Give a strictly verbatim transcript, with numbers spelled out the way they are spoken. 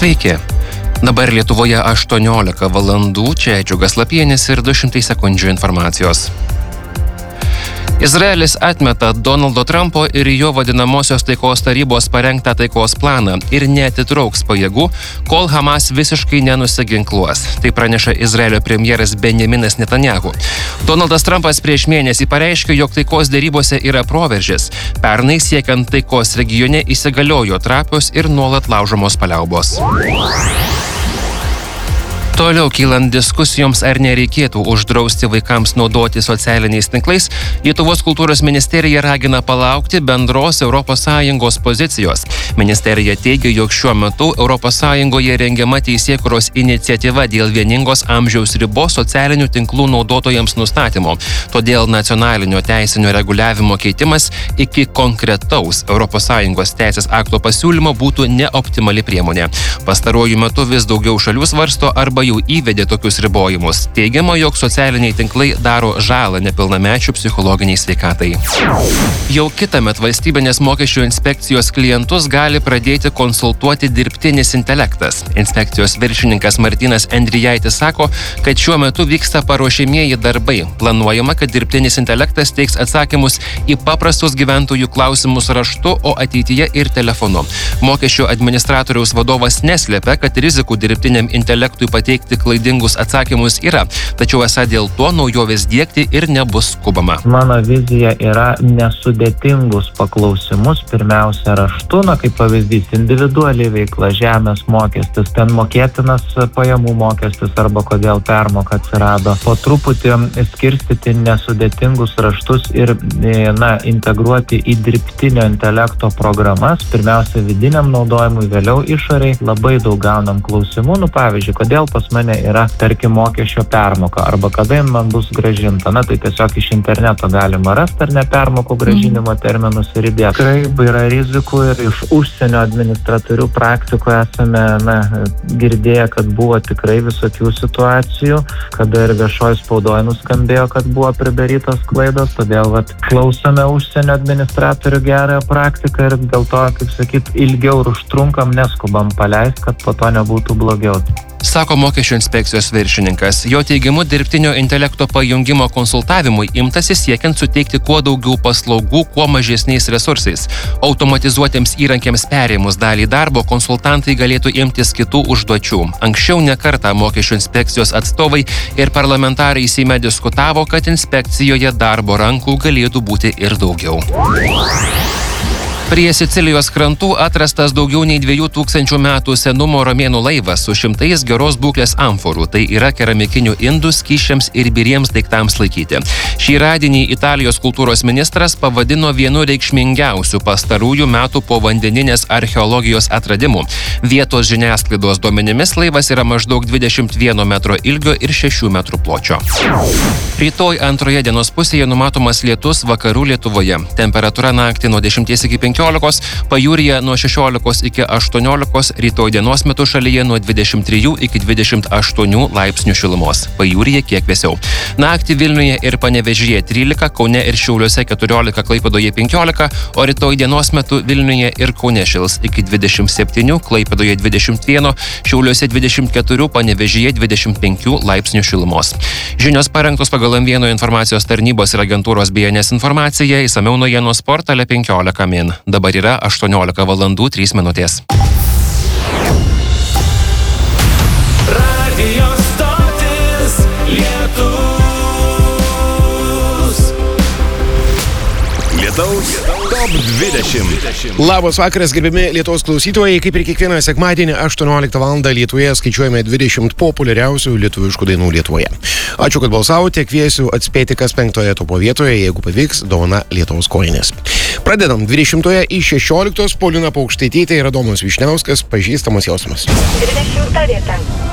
Sveiki. Dabar Lietuvoje aštuoniolika valandų, čia Džiugas Lapienis ir du šimtai sekundžių informacijos. Izraelis atmeta Donaldo Trumpo ir jo vadinamosios taikos tarybos parengtą taikos planą ir neatitrauks pajėgų, kol Hamas visiškai nenusiginkluos. Tai praneša Izraelio premjeras Benjaminas Netanyahu. Donaldas Trumpas prieš mėnesį pareiškė, jog taikos derybose yra proveržis. Pernai siekiant taikos regione įsigaliojo trapios ir nuolat laužomos paliaubos. Toliau kylant diskusijoms, ar nereikėtų uždrausti vaikams naudoti socialiniais tinklais, Lietuvos kultūros ministerija ragina palaukti bendros Europos Sąjungos pozicijos. Ministerija teigia, jog šiuo metu Europos Sąjungoje rengiama teisėkūros iniciatyva dėl vieningos amžiaus ribos socialinių tinklų naudotojams nustatymo. Todėl nacionalinio teisinio reguliavimo keitimas iki konkretaus Europos Sąjungos teisės akto pasiūlymo būtų neoptimali priemonė. Pastaruoju metu vis daugiau šalių svarsto arba jau įvedė tokius ribojimus. Teigiama, jog socialiniai tinklai daro žalą nepilnamečių psichologiniai sveikatai. Jau kitąmet valstybinės mokesčių inspekcijos klientus gali pradėti konsultuoti dirbtinis intelektas. Inspekcijos viršininkas Martynas Endrijaitis sako, kad šiuo metu vyksta paruošiamieji darbai. Planuojama, kad dirbtinis intelektas teiks atsakymus į paprastus gyventojų klausimus raštu, o ateityje ir telefonu. Mokesčių administratoriaus vadovas neslėpia, kad rizikų dirbtiniam intelektui pateikti klaidingus atsakymus yra, tačiau esą dėl to naujovės diegti ir nebus skubama. Mano vizija yra nesudėtingus paklausimus, pirmiausia raštu, na kaip pavyzdys, individuali veikla, žemės mokestis, ten mokėtinas pajamų mokestis arba kodėl permoka atsirado. Po truputį skirstyti nesudėtingus raštus ir na, integruoti į dirbtinio intelekto programas, pirmiausia vidiniam naudojimui, vėliau išoriai. Labai daug gaunam klausimų, nu pavyzdžiui, kodėl pas mane yra, tarkim, mokesčio permoka, arba kada man bus grąžinta. Na, tai tiesiog iš interneto galima rasti ar ne permokų grąžinimo terminus ir įdėti. Tikrai yra rizikų ir iš užsienio administratorių praktikų esame na, girdėję, kad buvo tikrai visokių situacijų, kada ir viešoj spaudoj nuskambėjo, kad buvo pridarytos klaidos, todėl vat, klausome užsienio administratorių gerąją praktiką ir dėl to, kaip sakyt, ilgiau ir užtrunkam, neskubam paleisti, kad po to nebūtų blogiau. Sako mokesčių inspekcijos viršininkas. Jo teigimu, dirbtinio intelekto pajungimo konsultavimui imtasi siekiant suteikti kuo daugiau paslaugų, kuo mažesniais resursais. Automatizuotiems įrankiams perėmus dalį darbo konsultantai galėtų imtis kitų užduočių. Anksčiau ne kartą mokesčių inspekcijos atstovai ir parlamentarai Seime diskutavo, kad inspekcijoje darbo rankų galėtų būti ir daugiau. Prie Sicilijos krantų atrastas daugiau nei dviejų tūkstančių metų senumo romėnų laivas su šimtais geros būklės amforų. Tai yra keramikinių indų skysčiams ir biriems daiktams laikyti. Šį radinį Italijos kultūros ministras pavadino vienu reikšmingiausių pastarųjų metų povandeninės archeologijos atradimų. Vietos žiniasklaidos duomenimis laivas yra maždaug dvidešimt vieno metro ilgio ir šešių metrų pločio. Rytoj antroje dienos pusėje numatomas lietus vakarų Lietuvoje. Temperatūra naktį nuo dešimties iki penkiolikos. Pajūryje nuo šešiolikos iki aštuoniolikos, rytoj dienos metu šalyje nuo dvidešimt trijų iki dvidešimt aštuonių laipsnių šilumos. Pajūryje kiek vėsiau. Naktį Vilniuje ir Panevėžyje trylika, Kaune ir Šiauliuose keturiolika, Klaipėdoje penkiolika, o rytoj dienos metu Vilniuje ir Kaune šils iki dvidešimt septynių, Klaipėdoje dvidešimt vieno, Šiauliuose dvidešimt keturių, Panevėžyje dvidešimt penkių laipsnių šilumos. Žinios parengtos pagal M vienas informacijos tarnybos ir agentūros B N S informaciją, išsamiau naujienos portale penkiolika min. Dabar yra aštuoniolika valandų trys minutės. Radio stotis Lietus. Lietaus top dvidešimt. Labas vakaras, gerbiami Lietuvos klausytojai. Kaip ir kiekvieną sekmadienį aštuonioliktą valandą Lietuvoje skaičiuojame dvidešimt populiariausių lietuviškų dainų Lietuvoje. Ačiū, kad balsavote, kviesiu atspėti, kas penktoje topo vietoje, jeigu pavyks, dovana Lietuvos kojinės. Pradedam. dvidešimtoje iš šešioliktos Paulina Paukštaitytė ir Adomas Vyšniauskas, Pažįstamas jausmas. dvidešimta vieta.